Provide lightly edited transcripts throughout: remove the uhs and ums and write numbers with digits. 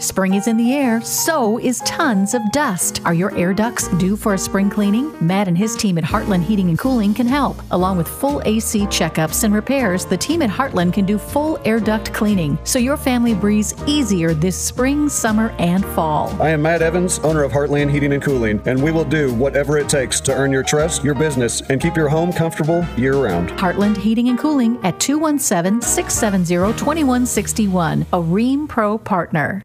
Spring is in the air, so is tons of dust. Are your air ducts due for a spring cleaning? Matt and his team at Heartland Heating and Cooling can help. Along with full AC checkups and repairs, the team at Heartland can do full air duct cleaning, so your family breathes easier this spring, summer, and fall. I am Matt Evans, owner of Heartland Heating and Cooling, and we will do whatever it takes to earn your trust, your business, and keep your home comfortable year-round. Heartland Heating and Cooling at 217-670-2161, a Rheem Pro partner.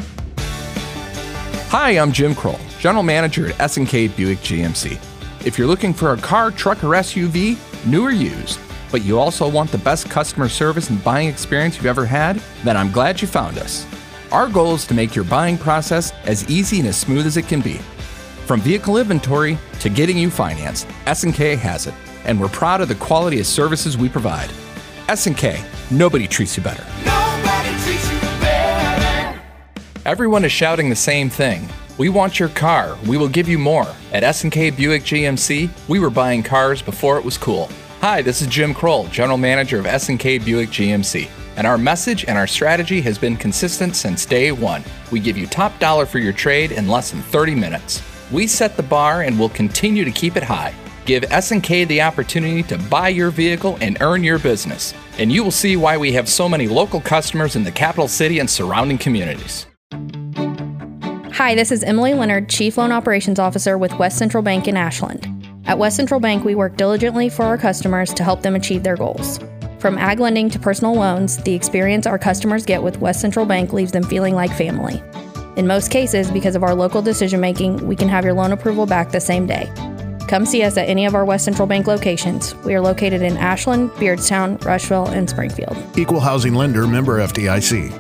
Hi, I'm Jim Kroll, General Manager at S&K Buick GMC. If you're looking for a car, truck, or SUV, new or used, but you also want the best customer service and buying experience you've ever had, then I'm glad you found us. Our goal is to make your buying process as easy and as smooth as it can be. From vehicle inventory to getting you financed, S&K has it, and we're proud of the quality of services we provide. S&K, nobody treats you better. Nobody treats you better. Everyone is shouting the same thing. We want your car. We will give you more. At S&K Buick GMC, we were buying cars before it was cool. Hi, this is Jim Kroll, General Manager of S&K Buick GMC. And our message and our strategy has been consistent since day one. We give you top dollar for your trade in less than 30 minutes. We set the bar and will continue to keep it high. Give S&K the opportunity to buy your vehicle and earn your business. And you will see why we have so many local customers in the capital city and surrounding communities. Hi, this is Emily Leonard, Chief Loan Operations Officer with West Central Bank in Ashland. At West Central Bank, we work diligently for our customers to help them achieve their goals. From ag lending to personal loans, the experience our customers get with West Central Bank leaves them feeling like family. In most cases, because of our local decision making, we can have your loan approval back the same day. Come see us at any of our West Central Bank locations. We are located in Ashland, Beardstown, Rushville, and Springfield. Equal housing lender, member FDIC.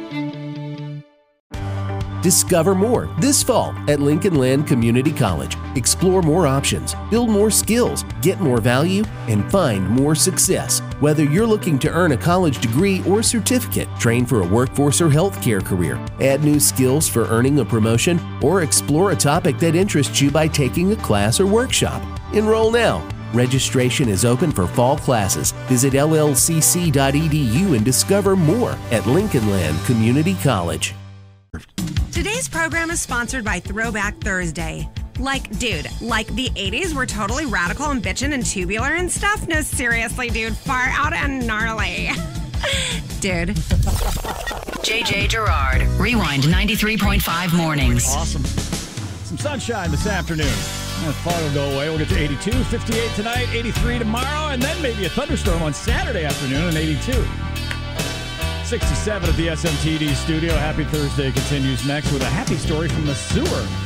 Discover more this fall at Lincoln Land Community College. Explore more options, build more skills, get more value, and find more success. Whether you're looking to earn a college degree or certificate, train for a workforce or healthcare career, add new skills for earning a promotion, or explore a topic that interests you by taking a class or workshop. Enroll now. Registration is open for fall classes. Visit llcc.edu and discover more at Lincoln Land Community College. Today's program is sponsored by Throwback Thursday. Like the 80s were totally radical and bitchin' and tubular and stuff? No, seriously, dude, far out and gnarly. Dude. JJ Gerard, Rewind 93.5 mornings. Awesome. Some sunshine this afternoon. That fog will go away. We'll get to 82, 58 tonight, 83 tomorrow, and then maybe a thunderstorm on Saturday afternoon and 82. 67 at the SMTD studio. Happy Thursday continues next with a happy story from the sewer.